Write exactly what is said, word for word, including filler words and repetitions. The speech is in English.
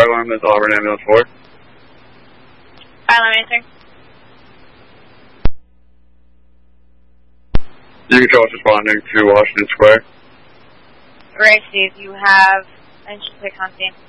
fire alarm is Auburn Ambulance four. Fire alarm answering. You control is responding to Washington Square. Right, Steve, you have engine six on scene.